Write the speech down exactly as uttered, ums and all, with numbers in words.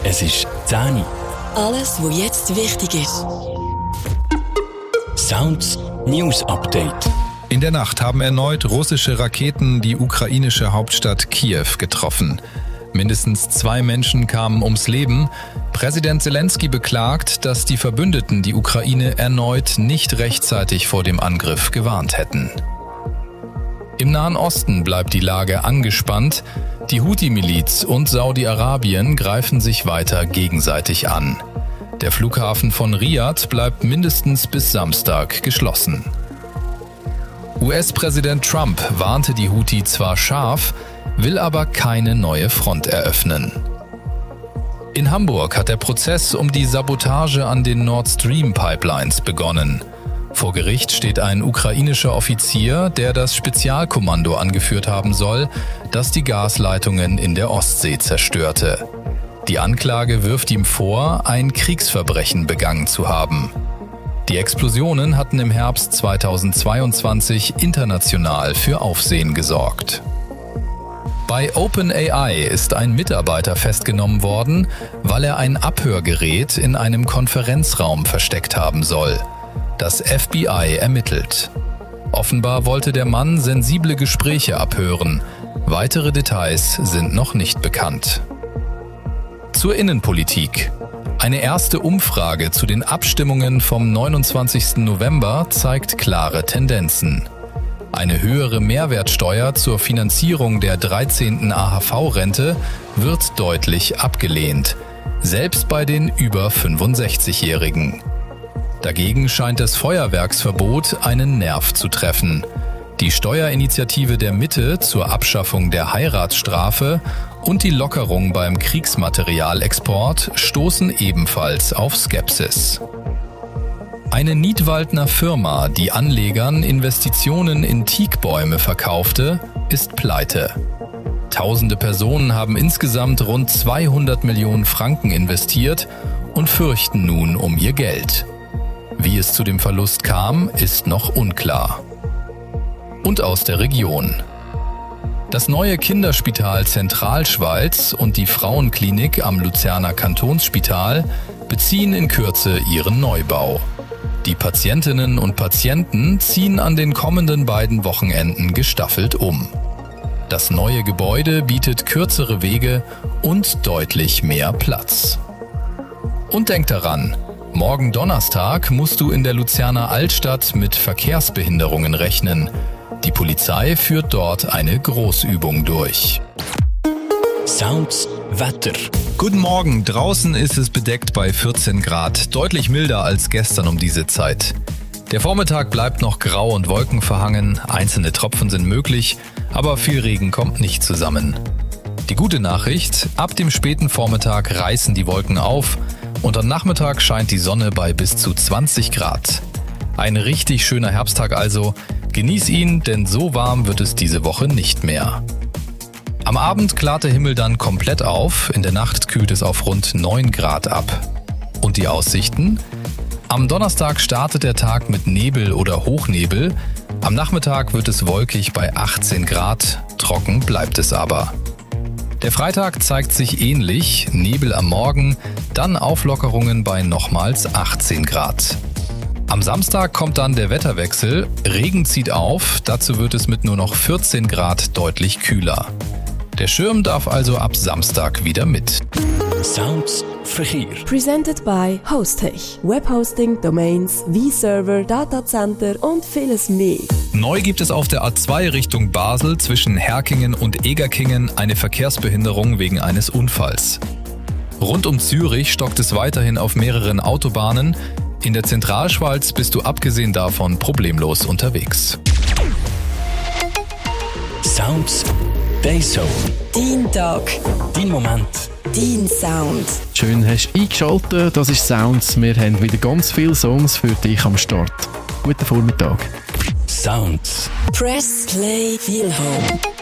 Es ist zehn Uhr. Alles, was jetzt wichtig ist. Sounds News Update. In der Nacht haben erneut russische Raketen die ukrainische Hauptstadt Kiew getroffen. Mindestens zwei Menschen kamen ums Leben. Präsident Zelensky beklagt, dass die Verbündeten die Ukraine erneut nicht rechtzeitig vor dem Angriff gewarnt hätten. Im Nahen Osten bleibt die Lage angespannt. Die Houthi-Miliz und Saudi-Arabien greifen sich weiter gegenseitig an. Der Flughafen von Riyadh bleibt mindestens bis Samstag geschlossen. U S-Präsident Trump warnte die Houthi zwar scharf, will aber keine neue Front eröffnen. In Hamburg hat der Prozess um die Sabotage an den Nord Stream-Pipelines begonnen. Vor Gericht steht ein ukrainischer Offizier, der das Spezialkommando angeführt haben soll, das die Gasleitungen in der Ostsee zerstörte. Die Anklage wirft ihm vor, ein Kriegsverbrechen begangen zu haben. Die Explosionen hatten im Herbst zweitausendzweiundzwanzig international für Aufsehen gesorgt. Bei OpenAI ist ein Mitarbeiter festgenommen worden, weil er ein Abhörgerät in einem Konferenzraum versteckt haben soll. Das F B I ermittelt. Offenbar wollte der Mann sensible Gespräche abhören. Weitere Details sind noch nicht bekannt. Zur Innenpolitik. Eine erste Umfrage zu den Abstimmungen vom neunundzwanzigsten November zeigt klare Tendenzen. Eine höhere Mehrwertsteuer zur Finanzierung der dreizehnten A H V-Rente wird deutlich abgelehnt, selbst bei den über fünfundsechzigjährigen. Dagegen scheint das Feuerwerksverbot einen Nerv zu treffen. Die Steuerinitiative der Mitte zur Abschaffung der Heiratsstrafe und die Lockerung beim Kriegsmaterialexport stoßen ebenfalls auf Skepsis. Eine Nidwaldner Firma, die Anlegern Investitionen in Teakbäume verkaufte, ist pleite. Tausende Personen haben insgesamt rund zweihundert Millionen Franken investiert und fürchten nun um ihr Geld. Wie es zu dem Verlust kam, ist noch unklar. Und aus der Region. Das neue Kinderspital Zentralschweiz und die Frauenklinik am Luzerner Kantonsspital beziehen in Kürze ihren Neubau. Die Patientinnen und Patienten ziehen an den kommenden beiden Wochenenden gestaffelt um. Das neue Gebäude bietet kürzere Wege und deutlich mehr Platz. Und denk daran, morgen Donnerstag musst du in der Luzerner Altstadt mit Verkehrsbehinderungen rechnen. Die Polizei führt dort eine Großübung durch. Sounds Wetter. Guten Morgen, draußen ist es bedeckt bei vierzehn Grad, deutlich milder als gestern um diese Zeit. Der Vormittag bleibt noch grau und wolkenverhangen, einzelne Tropfen sind möglich, aber viel Regen kommt nicht zusammen. Die gute Nachricht, ab dem späten Vormittag reißen die Wolken auf und am Nachmittag scheint die Sonne bei bis zu zwanzig Grad. Ein richtig schöner Herbsttag also, genieß ihn, denn so warm wird es diese Woche nicht mehr. Am Abend klart der Himmel dann komplett auf, in der Nacht kühlt es auf rund neun Grad ab. Und die Aussichten? Am Donnerstag startet der Tag mit Nebel oder Hochnebel, am Nachmittag wird es wolkig bei achtzehn Grad, trocken bleibt es aber. Der Freitag zeigt sich ähnlich, Nebel am Morgen, dann Auflockerungen bei nochmals achtzehn Grad. Am Samstag kommt dann der Wetterwechsel, Regen zieht auf, dazu wird es mit nur noch vierzehn Grad deutlich kühler. Der Schirm darf also ab Samstag wieder mit. Sounds Verkehr. Presented by Hostech. Webhosting, Domains, V-Server, Datacenter und vieles mehr. Neu gibt es auf der A zwei Richtung Basel zwischen Herkingen und Egerkingen eine Verkehrsbehinderung wegen eines Unfalls. Rund um Zürich stockt es weiterhin auf mehreren Autobahnen. In der Zentralschweiz bist du abgesehen davon problemlos unterwegs. Sounds Dayzone. Dein Tag. Dein Moment. Dein Sound. Schön hast du eingeschaltet, das ist Sounds. Wir haben wieder ganz viele Songs für dich am Start. Guten Vormittag. Sounds. Press Play Feel Home.